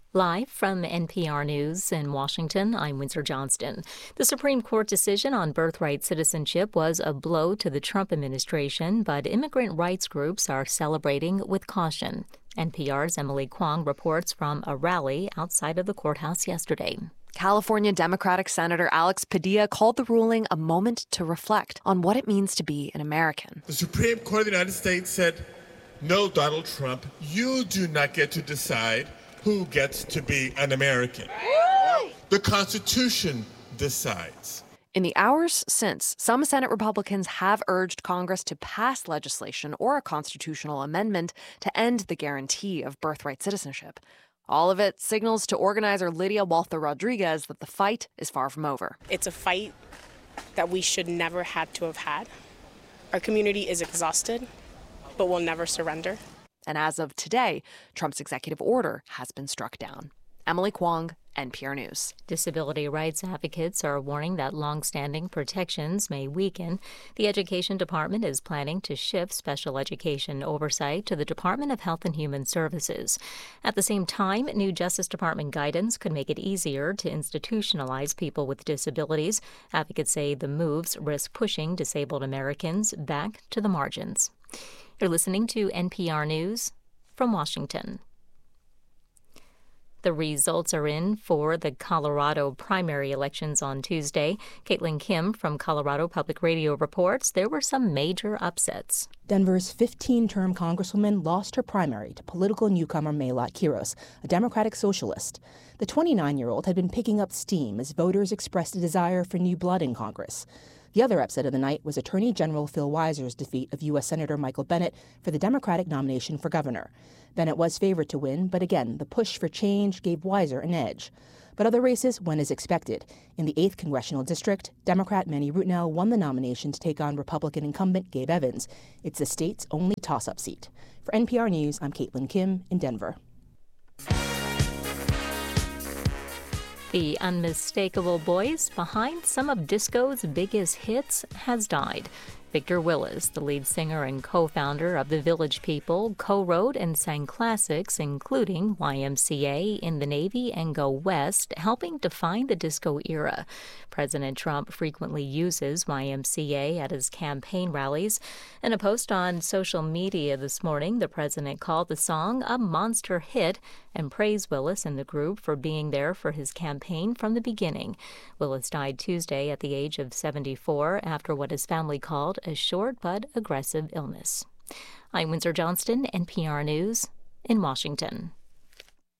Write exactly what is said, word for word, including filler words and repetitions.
Live from N P R News in Washington, I'm Windsor Johnston. The Supreme Court decision on birthright citizenship was a blow to the Trump administration, but immigrant rights groups are celebrating with caution. N P R's Emily Kwong reports from a rally outside of the courthouse yesterday. California Democratic Senator Alex Padilla called the ruling a moment to reflect on what it means to be an American. The Supreme Court of the United States said, "No, Donald Trump, you do not get to decide who gets to be an American. The Constitution decides." In the hours since, some Senate Republicans have urged Congress to pass legislation or a constitutional amendment to end the guarantee of birthright citizenship. All of it signals to organizer Lydia Walther Rodriguez that the fight is far from over. It's a fight that we should never had to have had. Our community is exhausted, but will never surrender. And as of today, Trump's executive order has been struck down. Emily Kwong, N P R News. Disability rights advocates are warning that longstanding protections may weaken. The Education Department is planning to shift special education oversight to the Department of Health and Human Services. At the same time, new Justice Department guidance could make it easier to institutionalize people with disabilities. Advocates say the moves risk pushing disabled Americans back to the margins. You're listening to N P R News from Washington. The results are in for the Colorado primary elections on Tuesday. Caitlin Kim from Colorado Public Radio reports there were some major upsets. Denver's fifteen-term congresswoman lost her primary to political newcomer Maylot Quiros, a Democratic socialist. The twenty-nine-year-old had been picking up steam as voters expressed a desire for new blood in Congress. The other upset of the night was Attorney General Phil Weiser's defeat of U S Senator Michael Bennet for the Democratic nomination for governor. Bennet was favored to win, but again, the push for change gave Weiser an edge. But other races went as expected. In the eighth Congressional District, Democrat Manny Rutnell won the nomination to take on Republican incumbent Gabe Evans. It's the state's only toss-up seat. For N P R News, I'm Caitlin Kim in Denver. The unmistakable voice behind some of disco's biggest hits has died. Victor Willis, the lead singer and co-founder of the Village People, co-wrote and sang classics including Y M C A, In the Navy, and Go West, helping define the disco era. President Trump frequently uses Y M C A at his campaign rallies. In a post on social media this morning, the president called the song a monster hit and praised Willis and the group for being there for his campaign from the beginning. Willis died Tuesday at the age of seventy-four after what his family called a short but aggressive illness. I'm Windsor Johnston, N P R News in Washington.